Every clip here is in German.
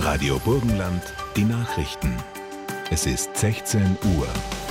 Radio Burgenland, die Nachrichten. Es ist 16 Uhr.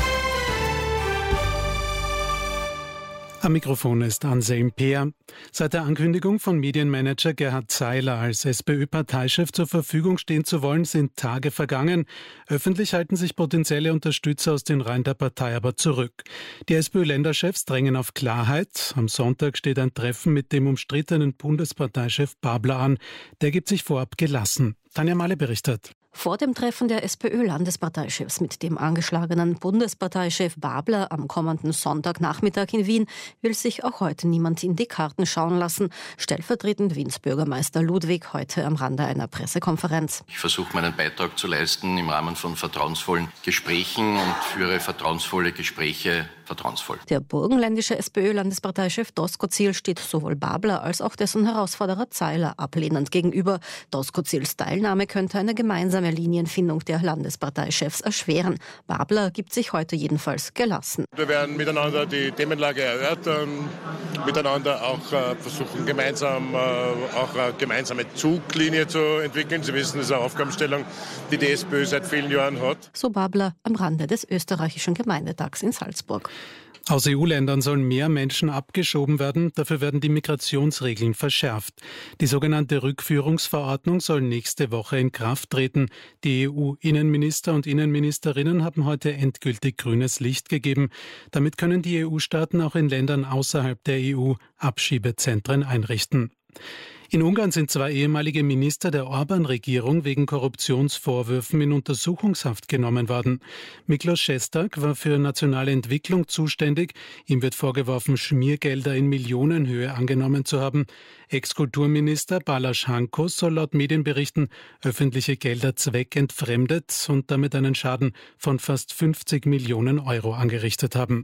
Am Mikrofon ist Anselm Peer. Seit der Ankündigung von Medienmanager Gerhard Zeiler als SPÖ-Parteichef zur Verfügung stehen zu wollen, sind Tage vergangen. Öffentlich halten sich potenzielle Unterstützer aus den Reihen der Partei aber zurück. Die SPÖ-Länderchefs drängen auf Klarheit. Am Sonntag steht ein Treffen mit dem umstrittenen Bundesparteichef Babler an. Der gibt sich vorab gelassen. Tanja Mahle berichtet. Vor dem Treffen der SPÖ-Landesparteichefs mit dem angeschlagenen Bundesparteichef Babler am kommenden Sonntagnachmittag in Wien will sich auch heute niemand in die Karten schauen lassen. Stellvertretend Wiens Bürgermeister Ludwig heute am Rande einer Pressekonferenz. Ich versuche meinen Beitrag zu leisten im Rahmen von vertrauensvollen Gesprächen und führe vertrauensvolle Gespräche vertrauensvoll. Der burgenländische SPÖ-Landesparteichef Doskozil steht sowohl Babler als auch dessen Herausforderer Zeiler ablehnend gegenüber. Doskozils Teilnahme könnte eine gemeinsame Linienfindung der Landesparteichefs erschweren. Babler gibt sich heute jedenfalls gelassen. Wir werden miteinander die Themenlage erörtern, miteinander auch versuchen, gemeinsam auch eine gemeinsame Zuglinie zu entwickeln. Sie wissen, das ist eine Aufgabenstellung, die die SPÖ seit vielen Jahren hat. So Babler am Rande des österreichischen Gemeindetags in Salzburg. Aus EU-Ländern sollen mehr Menschen abgeschoben werden. Dafür werden die Migrationsregeln verschärft. Die sogenannte Rückführungsverordnung soll nächste Woche in Kraft treten. Die EU-Innenminister und Innenministerinnen haben heute endgültig grünes Licht gegeben. Damit können die EU-Staaten auch in Ländern außerhalb der EU Abschiebezentren einrichten. In Ungarn sind 2 ehemalige Minister der Orban-Regierung wegen Korruptionsvorwürfen in Untersuchungshaft genommen worden. Miklos Šestak war für nationale Entwicklung zuständig. Ihm wird vorgeworfen, Schmiergelder in Millionenhöhe angenommen zu haben. Ex-Kulturminister Balázs Hankos soll laut Medienberichten öffentliche Gelder zweckentfremdet und damit einen Schaden von fast 50 Millionen Euro angerichtet haben.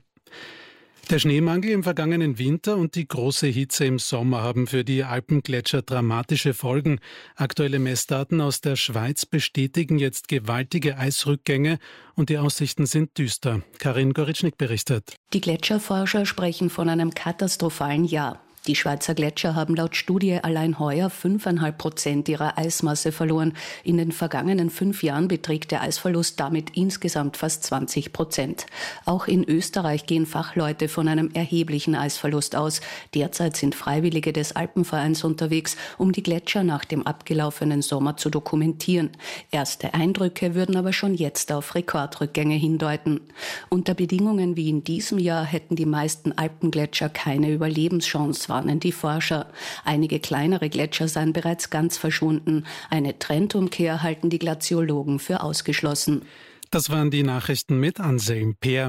Der Schneemangel im vergangenen Winter und die große Hitze im Sommer haben für die Alpengletscher dramatische Folgen. Aktuelle Messdaten aus der Schweiz bestätigen jetzt gewaltige Eisrückgänge und die Aussichten sind düster. Karin Goritschnik berichtet. Die Gletscherforscher sprechen von einem katastrophalen Jahr. Die Schweizer Gletscher haben laut Studie allein heuer 5,5% ihrer Eismasse verloren. In den vergangenen 5 Jahren beträgt der Eisverlust damit insgesamt fast 20%. Auch in Österreich gehen Fachleute von einem erheblichen Eisverlust aus. Derzeit sind Freiwillige des Alpenvereins unterwegs, um die Gletscher nach dem abgelaufenen Sommer zu dokumentieren. Erste Eindrücke würden aber schon jetzt auf Rekordrückgänge hindeuten. Unter Bedingungen wie in diesem Jahr hätten die meisten Alpengletscher keine Überlebenschance, warnen die Forscher. Einige kleinere Gletscher seien bereits ganz verschwunden. Eine Trendumkehr halten die Glaziologen für ausgeschlossen. Das waren die Nachrichten mit Anselm Peer.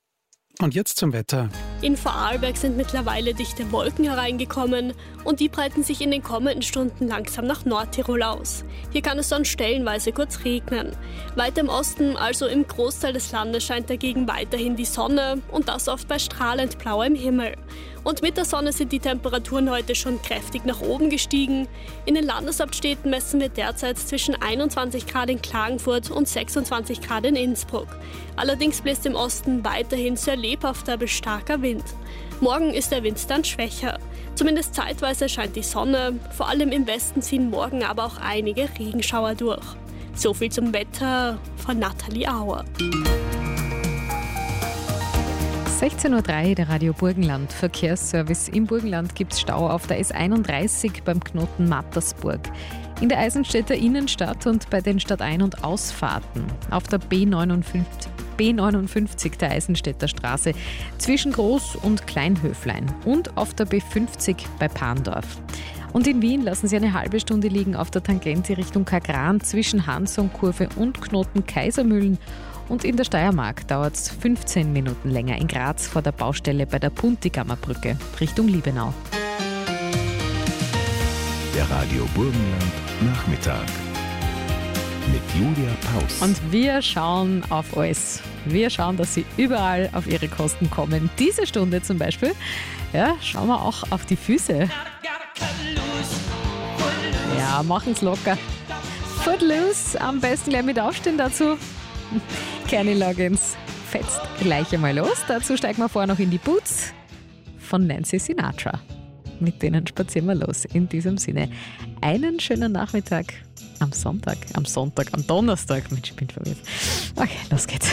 Und jetzt zum Wetter. In Vorarlberg sind mittlerweile dichte Wolken hereingekommen und die breiten sich in den kommenden Stunden langsam nach Nordtirol aus. Hier kann es dann stellenweise kurz regnen. Weiter im Osten, also im Großteil des Landes, scheint dagegen weiterhin die Sonne und das oft bei strahlend blauem Himmel. Und mit der Sonne sind die Temperaturen heute schon kräftig nach oben gestiegen. In den Landeshauptstädten messen wir derzeit zwischen 21 Grad in Klagenfurt und 26 Grad in Innsbruck. Allerdings bläst im Osten weiterhin sehr lebhafter bis starker Wind. Morgen ist der Wind dann schwächer. Zumindest zeitweise scheint die Sonne. Vor allem im Westen ziehen morgen aber auch einige Regenschauer durch. So viel zum Wetter von Nathalie Auer. 16.03 Uhr, der Radio Burgenland Verkehrsservice. Im Burgenland gibt es Stau auf der S31 beim Knoten Mattersburg. In der Eisenstädter Innenstadt und bei den Stadtein- und Ausfahrten. Auf der B59 der Eisenstädter Straße zwischen Groß- und Kleinhöflein. Und auf der B50 bei Parndorf. Und in Wien lassen Sie eine halbe Stunde liegen auf der Tangente Richtung Kagran zwischen Hansonkurve und Knoten Kaisermühlen. Und in der Steiermark dauert es 15 Minuten länger in Graz vor der Baustelle bei der Puntigammer-Brücke Richtung Liebenau. Der Radio Burgenland Nachmittag mit Julia Paus. Und wir schauen auf alles. Wir schauen, dass Sie überall auf Ihre Kosten kommen. Diese Stunde zum Beispiel, ja, schauen wir auch auf die Füße. Ja, machen's locker. Footloose, am besten gleich mit aufstehen dazu. Kenny Loggins fetzt gleich einmal los. Dazu steigen wir vor noch in die Boots von Nancy Sinatra. Mit denen spazieren wir los. In diesem Sinne, einen schönen Nachmittag. Am Donnerstag. Mensch, ich bin verwirrt. Okay, los geht's.